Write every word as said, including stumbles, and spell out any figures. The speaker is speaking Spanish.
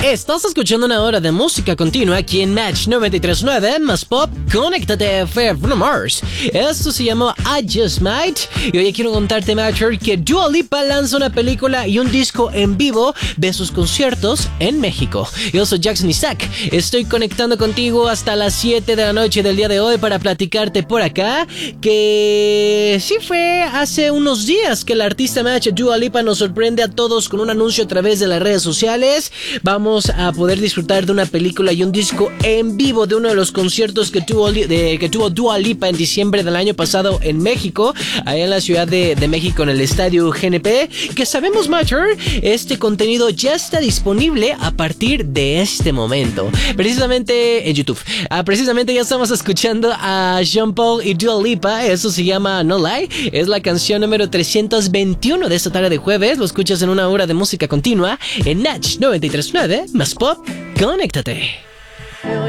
Estás escuchando una hora de música continua aquí en Match noventa y tres punto nueve más Pop. Conéctate, Fair from Mars. Esto se llamó I Just Might. Y hoy quiero contarte, Matcher, que Dua Lipa lanza una película y un disco en vivo de sus conciertos en México. Yo soy Jackson Isaac. Estoy conectando contigo hasta las siete de la noche del día de hoy para platicarte por acá que sí fue hace unos días que la artista Match Dua Lipa nos sorprende a todos con un anuncio a través de las redes sociales. Vamos a poder disfrutar de una película y un disco en vivo de uno de los conciertos que tuvo, de, que tuvo Dua Lipa en diciembre del año pasado en México, allá en la Ciudad de, de México, en el Estadio G N P. Que sabemos, Matcher, este contenido ya está disponible a partir de este momento, precisamente en YouTube. Ah, precisamente ya estamos escuchando a Sean Paul y Dua Lipa. Eso se llama No Lie. Es la canción número trescientos veintiuno de esta tarde de jueves. Lo escuchas en una hora de música continua en Natch noventa y tres punto nueve más Pop. Conéctate.